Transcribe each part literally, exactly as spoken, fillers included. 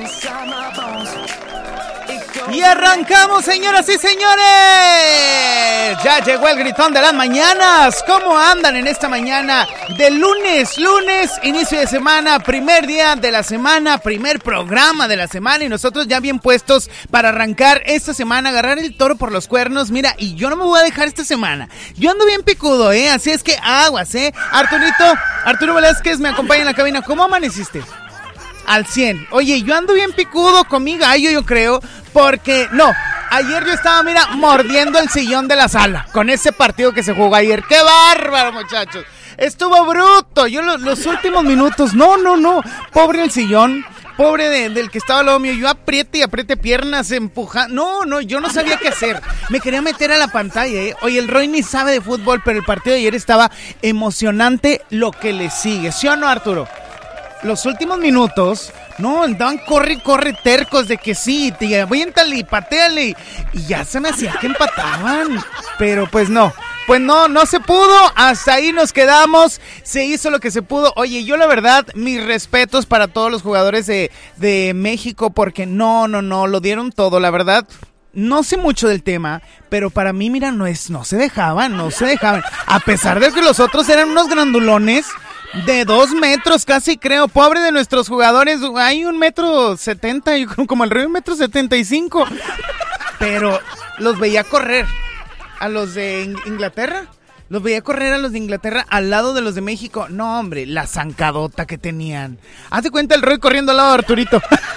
Y arrancamos, señoras y señores. Ya llegó el gritón de las mañanas. ¿Cómo andan en esta mañana de lunes? Lunes, inicio de semana, primer día de la semana, primer programa de la semana. Y nosotros ya bien puestos para arrancar esta semana, agarrar el toro por los cuernos. Mira, y yo no me voy a dejar esta semana. Yo ando bien picudo, ¿eh? Así es que aguas, ¿eh? Arturito, Arturo Velázquez me acompaña en la cabina. ¿Cómo amaneciste? Al cien. Oye, yo ando bien picudo con mi gallo, yo creo, porque, no, ayer yo estaba, mira, mordiendo el sillón de la sala, con ese partido que se jugó ayer. ¡Qué bárbaro, muchachos! Estuvo bruto. Yo los, los últimos minutos, no, no, no, pobre el sillón, pobre de, del que estaba al lado mío, yo apriete y apriete piernas, empuja, no, no, yo no sabía qué hacer, me quería meter a la pantalla, ¿eh? Oye, el Roy ni sabe de fútbol, pero el partido de ayer estaba emocionante lo que le sigue, ¿sí o no, Arturo? Los últimos minutos, no, andaban corre, corre tercos de que sí, te aviéntale y pateale. Y ya se me hacía que empataban. Pero pues no, pues no, no se pudo. Hasta ahí nos quedamos. Se hizo lo que se pudo. Oye, yo la verdad, mis respetos para todos los jugadores de, de México. Porque no, no, no, lo dieron todo, la verdad. No sé mucho del tema, pero para mí, mira, no es, no se dejaban, no se dejaban. A pesar de que los otros eran unos grandulones. De dos metros casi creo, pobre de nuestros jugadores, hay un metro setenta, yo creo como el Rey un metro setenta y cinco, pero los veía correr a los de Inglaterra, los veía correr a los de Inglaterra al lado de los de México, no hombre, la zancadota que tenían, haz de cuenta el Roy corriendo al lado de Arturito.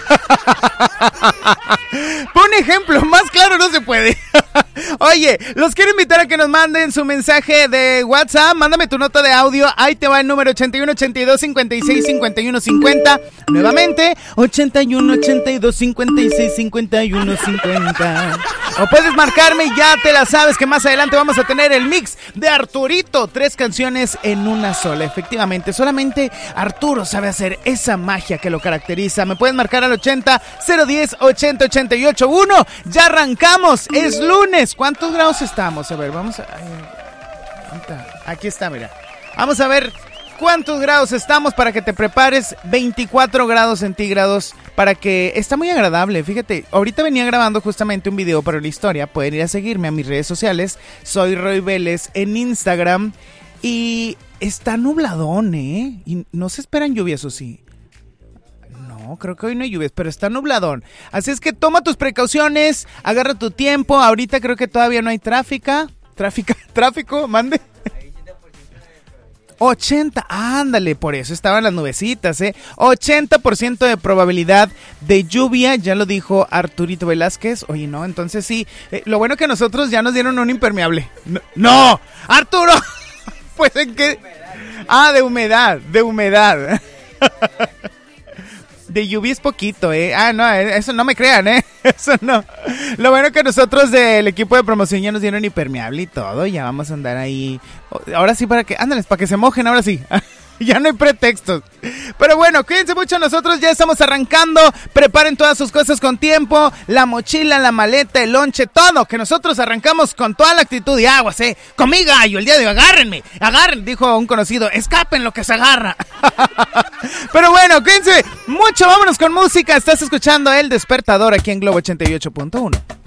Pon ejemplo, más claro no se puede. Oye, los quiero invitar a que nos manden su mensaje de WhatsApp. Mándame tu nota de audio. Ahí te va el número ochenta y uno, ochenta y dos, cincuenta y seis, cincuenta y uno, cincuenta. Nuevamente, ochenta y uno, ochenta y dos, cincuenta y seis, cincuenta y uno, cincuenta. O puedes marcarme, ya te la sabes que más adelante vamos a tener el mix de Arturito. Tres canciones en una sola. Efectivamente, solamente Arturo sabe hacer esa magia que lo caracteriza. Me puedes marcar al ochenta, cero diez, ochenta, ochenta y ocho, uno. Ya arrancamos, es lunes. ¿Cuántos grados estamos? A ver, vamos a... Aquí está, mira. Vamos a ver cuántos grados estamos para que te prepares. Veinticuatro grados centígrados para que... Está muy agradable, fíjate. Ahorita venía grabando justamente un video para la historia. Pueden ir a seguirme a mis redes sociales. Soy Roy Vélez en Instagram. Y está nubladón, ¿eh? Y no se esperan lluvias, ¿o sí? No, creo que hoy no hay lluvias, pero está nubladón. Así es que toma tus precauciones, agarra tu tiempo. Ahorita creo que todavía no hay tráfico. Tráfico, tráfico, mande. ochenta, ándale, por eso estaban las nubecitas, ¿eh? ochenta por ciento de probabilidad de lluvia, ya lo dijo Arturito Velázquez. Oye, no, entonces sí. Eh, lo bueno que nosotros ya nos dieron un impermeable. No, no Arturo. Pues en qué. Ah, de humedad, de humedad. De lluvia es poquito, ¿eh? Ah, no, eso no me crean, ¿eh? Eso no. Lo bueno que nosotros del equipo de promoción ya nos dieron impermeable y todo. Ya vamos a andar ahí. Ahora sí, para que... Ándales, para que se mojen, ahora sí. Ya no hay pretextos. Pero bueno, cuídense mucho, nosotros ya estamos arrancando. Preparen todas sus cosas con tiempo. La mochila, la maleta, el lonche, todo. Que nosotros arrancamos con toda la actitud y aguas, ¿eh? Con mi gallo, el día de hoy, agárrenme. Agarren, dijo un conocido. Escapen lo que se agarra. Pero bueno, cuídense mucho, vámonos con música. Estás escuchando El Despertador aquí en Globo ochenta y ocho punto uno.